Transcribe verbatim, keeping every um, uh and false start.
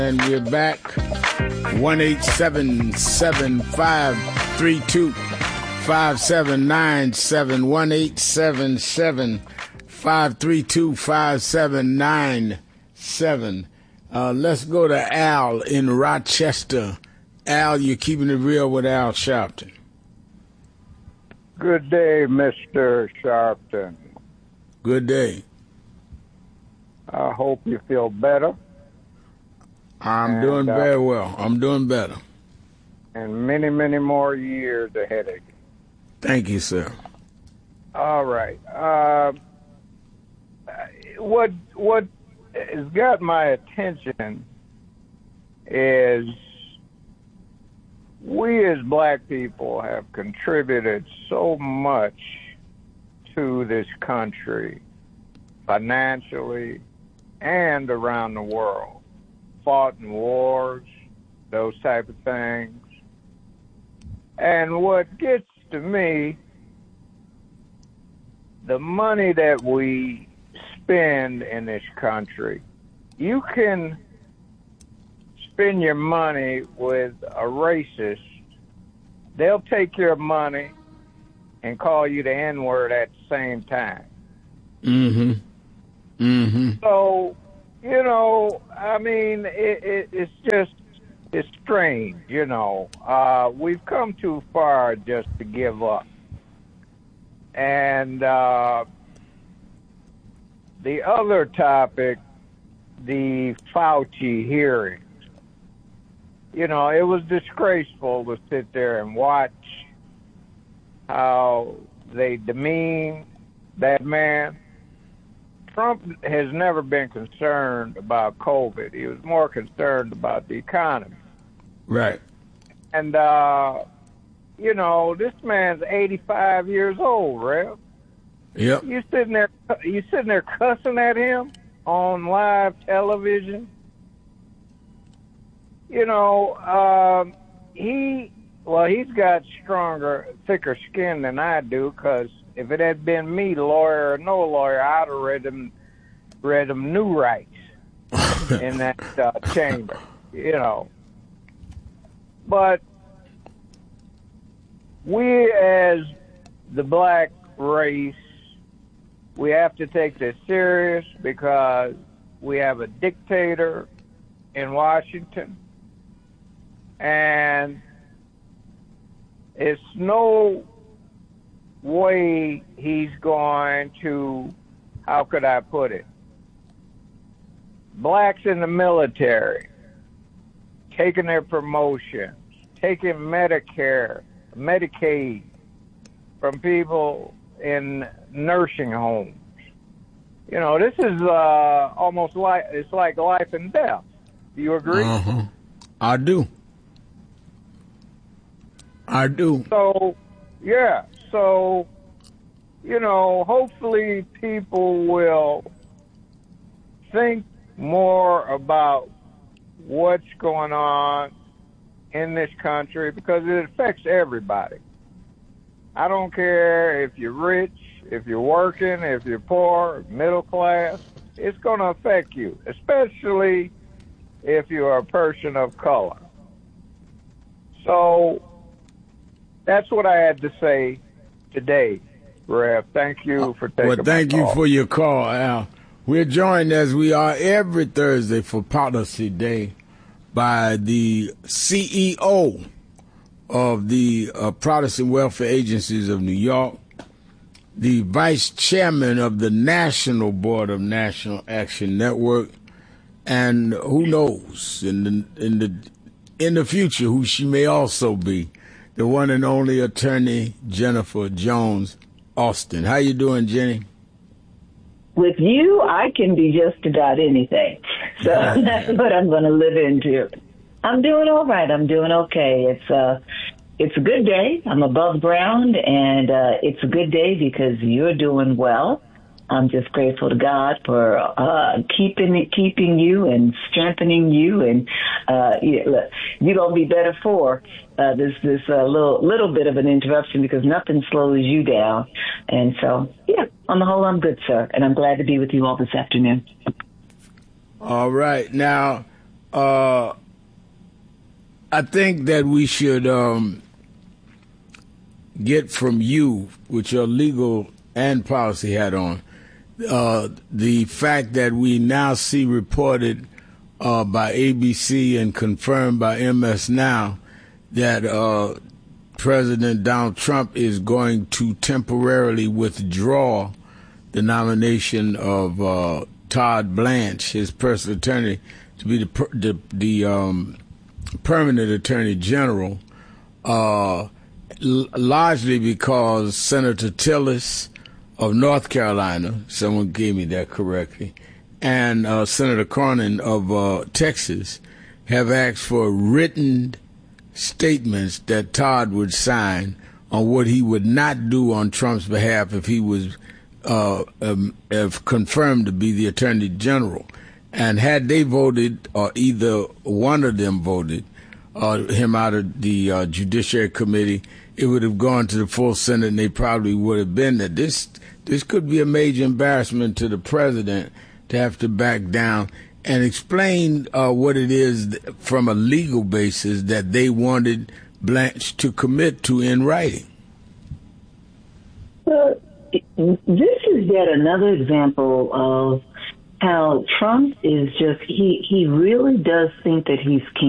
And we're back. one eight seven seven, five three two, five seven nine seven. one eight seven seven, five three two, five seven nine seven. Uh, let's go to Al in Rochester. Al, you're keeping it real with Al Sharpton. Good day, Mister Sharpton. Good day. I hope you feel better. I'm and, doing uh, very well. I'm doing better. And many, many more years ahead of you. Thank you, sir. All right. Uh, what what has got my attention is we as black people have contributed so much to this country financially and around the world. Fought in wars, those type of things. And what gets to me, the money that we spend in this country, you can spend your money with a racist. They'll take your money and call you the N-word at the same time. Mm-hmm. Mm-hmm. So, you know, I mean, it, it, it's just, it's strange, you know. Uh, we've come too far just to give up. And uh, the other topic, the Fauci hearings, you know, it was disgraceful to sit there and watch how they demean that man. Trump has never been concerned about COVID. He was more concerned about the economy. Right. And, uh, you know, this man's eighty-five years old, Rev. Yep. You sitting there, you sitting there cussing at him on live television. You know, um, he, well, he's got stronger, thicker skin than I do, because if it had been me, lawyer or no lawyer, I'd have read him, read him new rights in that uh, chamber, you know. But we, as the black race, we have to take this serious because we have a dictator in Washington, and it's no way he's going to, how could I put it, blacks in the military taking their promotions, taking Medicare, Medicaid from people in nursing homes. You know, this is uh, almost like, it's like life and death. Do you agree? Uh-huh. I do. I do. So, yeah. So, you know, hopefully people will think more about what's going on in this country because it affects everybody. I don't care if you're rich, if you're working, if you're poor, middle class. It's going to affect you, especially if you're a person of color. So that's what I had to say today, Rev. Thank you for taking Well, thank my you call. for your call, Al. We're joined, as we are every Thursday for Policy Day, by the C E O of the uh, Protestant Welfare Agencies of New York, the Vice Chairman of the National Board of National Action Network, and who knows, in the, in the, in the future, who she may also be, the one and only attorney Jennifer Jones Austin. How you doing, Jenny? With you, I can be just about anything. So that's what I'm going to live into. I'm doing all right. I'm doing okay. It's uh, it's a good day. I'm above ground, and uh, it's a good day because you're doing well. I'm just grateful to God for uh, keeping keeping you and strengthening you, and uh, you, look, you're gonna be better for uh, this this uh, little little bit of an interruption because nothing slows you down. And so, yeah, on the whole, I'm good, sir, and I'm glad to be with you all this afternoon. All right, now uh, I think that we should um, get from you, with your legal and policy hat on, uh, the fact that we now see reported uh, by A B C and confirmed by M S Now that uh, President Donald Trump is going to temporarily withdraw the nomination of uh, Todd Blanche, his personal attorney, to be the the, the um, permanent attorney general, uh, l- largely because Senator Tillis of North Carolina, someone gave me that correctly, and uh, Senator Cornyn of uh, Texas have asked for written statements that Todd would sign on what he would not do on Trump's behalf if he was uh, um, if confirmed to be the Attorney General. And had they voted, or either one of them voted uh, him out of the uh, Judiciary Committee, it would have gone to the full Senate, and they probably would have been there. This this could be a major embarrassment to the president to have to back down and explain uh, what it is from a legal basis that they wanted Blanche to commit to in writing. Well, this is yet another example of how Trump is just, he, he really does think that he's king.